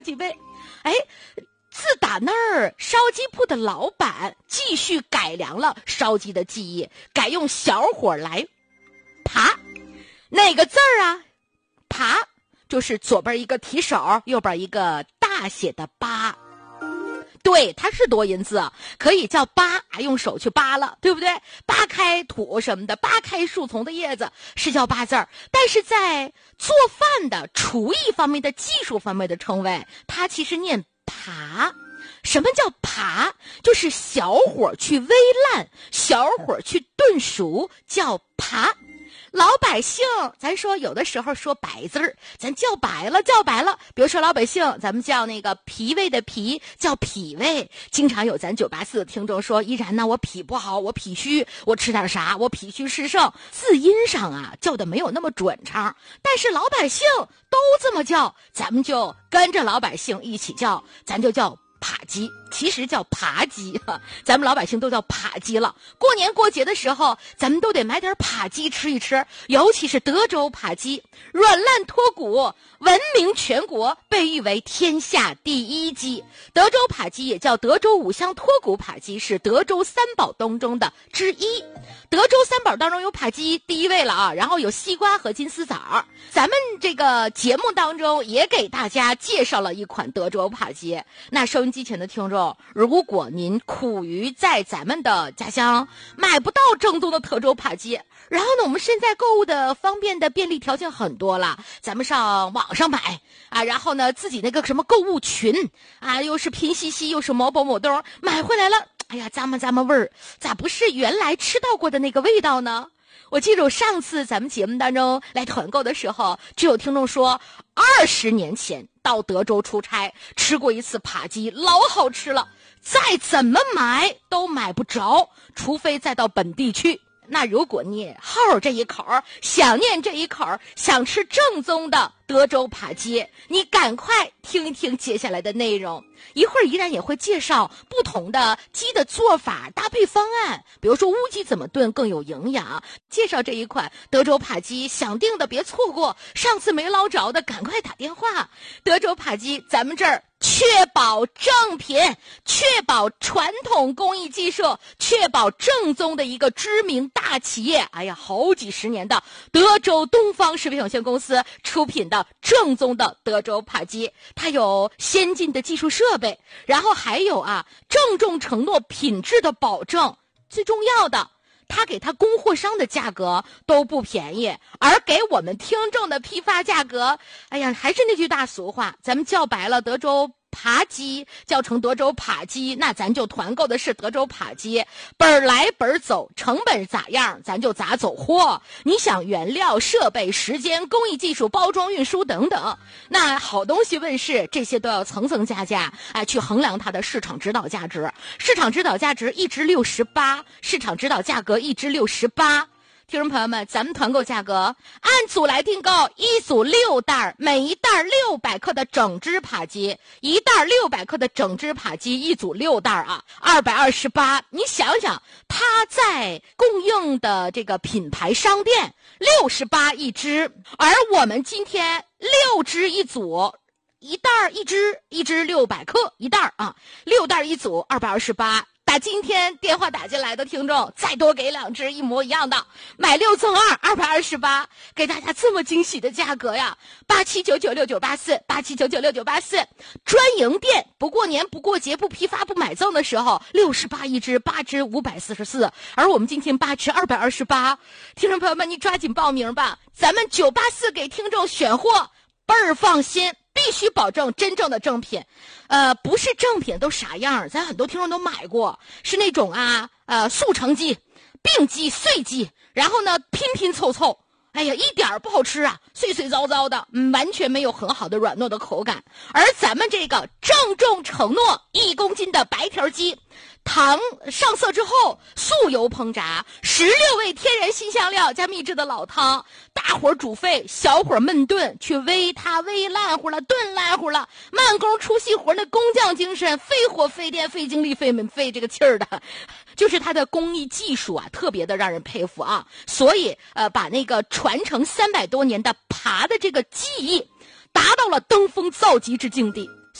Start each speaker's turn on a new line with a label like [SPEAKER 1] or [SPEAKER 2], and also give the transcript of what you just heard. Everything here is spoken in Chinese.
[SPEAKER 1] 几倍。哎，自打那儿，烧鸡铺的老板继续改良了烧鸡的技艺，改用小火来扒。那个字儿啊，扒就是左边一个提手，右边一个大写的八。对，它是多音字，可以叫扒，用手去扒了，对不对？扒开土什么的，扒开树丛的叶子是叫扒字儿，但是在做饭的厨艺方面的技术方面的称谓，它其实念扒。什么叫扒？就是小火去煨烂，小火去炖熟，叫扒。老百姓，咱说有的时候说白字儿，咱叫白了。比如说老百姓，咱们叫那个脾胃的脾，叫脾胃。经常有咱984的听众说，依然呢，我脾不好，我脾虚，我吃点啥，我脾虚湿盛。字音上啊，叫的没有那么准畅，但是老百姓都这么叫，咱们就跟着老百姓一起叫，咱就叫扒鸡，其实叫扒鸡，咱们老百姓都叫扒鸡了。过年过节的时候，咱们都得买点扒鸡吃一吃，尤其是德州扒鸡，软烂脱骨，闻名全国，被誉为天下第一鸡。德州扒鸡也叫德州五香脱骨扒鸡，是德州三宝当中的之一。德州三宝当中有扒鸡第一位了啊，然后有西瓜和金丝枣。咱们这个节目当中也给大家介绍了一款德州扒鸡。那收音机前的听众，如果您苦于在咱们的家乡买不到正宗的德州扒鸡，然后呢，我们现在购物的方便的便利条件很多了，咱们上网上买啊，然后呢，自己那个什么购物群啊，又是拼夕夕，又是某宝某东，买回来了，哎呀，咂摸味儿，咋不是原来吃到过的那个味道呢？我记得上次咱们节目当中来团购的时候，就有听众说，20年前到德州出差吃过一次扒鸡，老好吃了，再怎么买都买不着，除非再到本地去。那如果你好这一口，想念这一口，想吃正宗的德州扒鸡，你赶快听一听接下来的内容。一会儿依然也会介绍不同的鸡的做法搭配方案，比如说乌鸡怎么炖更有营养，介绍这一款德州扒鸡，想订的别错过，上次没捞着的赶快打电话。德州扒鸡咱们这儿确保正品，确保传统工艺技术，确保正宗的一个知名大企业，哎呀，好几十年的德州东方食品有限公司出品的正宗的德州扒鸡，它有先进的技术设备，然后还有郑重承诺品质的保证，最重要的，他给他供货商的价格都不便宜，而给我们听众的批发价格，哎呀，还是那句大俗话，咱们叫白了德州扒鸡，叫成德州扒鸡，那咱就团购的是德州扒鸡，本来本走，成本咋样咱就咋走货。你想原料、设备、时间、工艺技术、包装、运输等等，那好东西问世，这些都要层层加价，去衡量它的市场指导价值。市场指导价值1只68，市场指导价格1只68。听众朋友们，咱们团购价格按组来订购，一组6袋，每一袋600克的整只扒鸡，一袋600克的整只扒鸡，一组6袋228。你想想，它在供应的这个品牌商店68一只，而我们今天6只一组。一袋一只600克一袋6袋一组228。打今天电话打进来的听众，再多给2只一模一样的，买6赠2，228，给大家这么惊喜的价格呀！87996984，87996984，专营店不过年不过节不批发不买赠的时候，68一只，8只544，而我们今天8只228。听众朋友们，你抓紧报名吧，咱们984给听众选货倍儿放心。必须保证真正的正品，不是正品都啥样，咱很多听众都买过，是那种速成鸡、并鸡、碎鸡，然后呢拼凑，哎呀，一点不好吃碎糟糟的，完全没有很好的软糯的口感。而咱们这个郑重承诺1公斤的白条鸡，糖上色之后素油烹炸，16味天然新香料加秘制的老汤，大火煮沸，小火焖炖，去煨它，煨烂乎了，炖烂乎了，慢工出细活，那工匠精神，费火费电费精力费这个气儿的，就是它的工艺技术特别的让人佩服所以把那个传承300多年的扒的这个技艺达到了登峰造极之境地。